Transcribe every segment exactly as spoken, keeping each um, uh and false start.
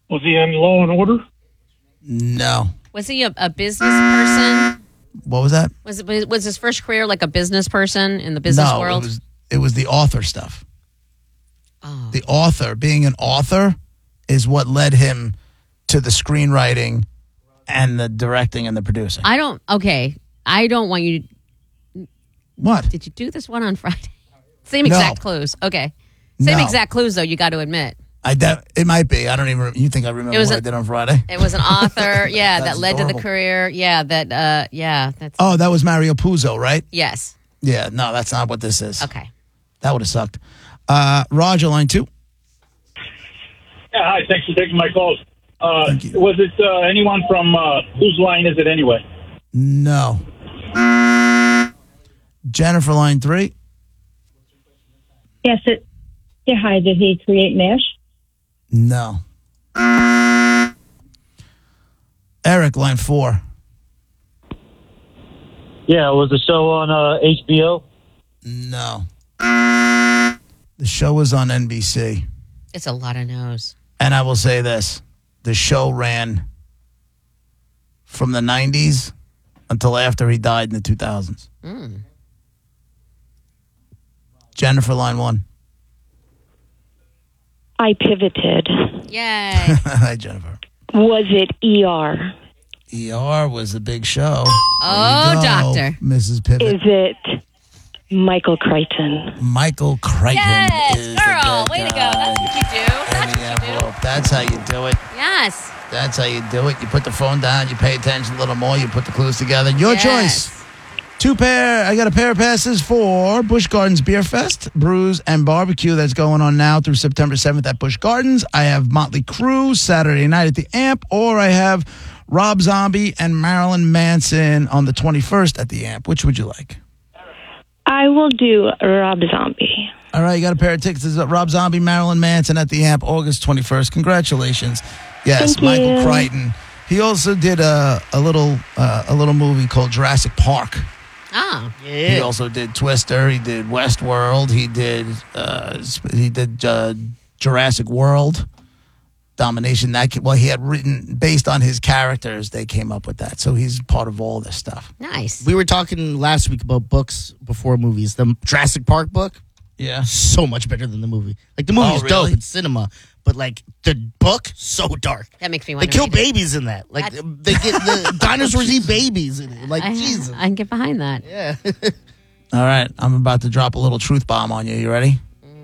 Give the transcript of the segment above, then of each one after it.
Was he in Law and Order? No. Was he a, a business person? What was that? Was it was his first career like a business person in the business no, world? it was it was the author stuff. Oh. The author, being an author, is what led him to the screenwriting and the directing and the producing. I don't. Okay, I don't want you. to... What? Did you do this one on Friday? Same exact No. clues. Okay, same No. exact clues though. You got to admit. I de- it might be. I don't even. You think I remember It was what a- I did on Friday? It was an author, yeah, that That's led to adorable. the career. Yeah, that. Uh, yeah, that's. Oh, that was Mario Puzo, right? Yes. Yeah. No, that's not what this is. Okay. That would have sucked. Uh, Roger, line two. Yeah, hi. Thanks for taking my calls. Uh, Thank you. was it uh, anyone from uh, whose line is it anyway? No. Jennifer, line three. Yes, it. Yeah, hi. Did he create MASH? No. Eric, line four. Yeah, was the show on uh, H B O? No. The show was on N B C. It's a lot of no's. And I will say this. The show ran from the nineties until after he died in the two thousands. Mm. Jennifer, line one. I pivoted. Yay. Hi, Jennifer. Was it E R? E R was a big show. Oh, There you go, doctor. Missus Pivot. Is it Michael Crichton? Michael Crichton Yes, is girl. the Way good to go. guy. That's what you do. In That's the what you do. envelope. That's how you do it. Yes. That's how you do it. You put the phone down, you pay attention a little more, you put the clues together. Your Yes. choice. Two pair, I got a pair of passes for Busch Gardens Beer Fest, Brews and Barbecue that's going on now through September seventh at Busch Gardens. I have Motley Crue Saturday night at the Amp, or I have Rob Zombie and Marilyn Manson on the twenty-first at the Amp. Which would you like? I will do Rob Zombie. All right, you got a pair of tickets to Rob Zombie, Marilyn Manson at the Amp, August twenty-first. Congratulations. Yes, Thank Michael you. Crichton. He also did a, a little uh, a little movie called Jurassic Park. Oh. He also did Twister. He did Westworld. He did uh, sp- he did uh, Jurassic World. Domination. That ca- well, he had written based on his characters. They came up with that, so he's part of all this stuff. Nice. We were talking last week about books before movies. The Jurassic Park book, Yeah. so much better than the movie. Like, the movie Oh, is really? dope. It's cinema. But, like, the book, so dark. That makes me They want to kill read it. babies in that. Like, That's- they get the dinosaurs eat babies in it. Like, I, Jesus. I can get behind that. Yeah. All right, I'm about to drop a little truth bomb on you. You ready?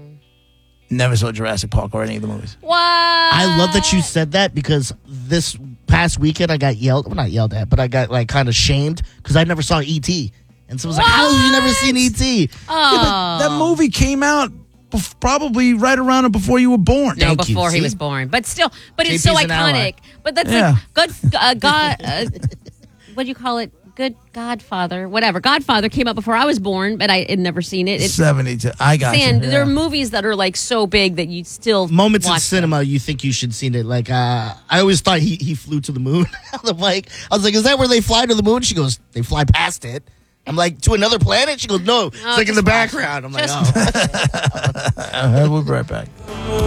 Never saw Jurassic Park or any of the movies. What? I love that you said that because this past weekend I got yelled, well, not yelled at, but I got, like, kind of shamed because I never saw E T. And someone was like, how have you never seen E T? Oh. That movie came out bef- probably right around or before you were born. No, Thank you. before he See? was born. But still, but it's so J P's an ally. iconic. But that's Yeah. like good. Uh, God, uh, what do you call it? Good Godfather, whatever. Godfather came out before I was born, but I had never seen it. It's seventy-two. I got and you. there are Yeah. movies that are like so big that you still Moments in watch them. cinema you think you should seen it. Like, uh, I always thought he, he flew to the moon. I'm like, I was like, is that where they fly to the moon? She goes, they fly past it. I'm like, to another planet? She goes, no, it's Oh, like in just the watch it. background. I'm like, Just oh. Uh, we'll be right back.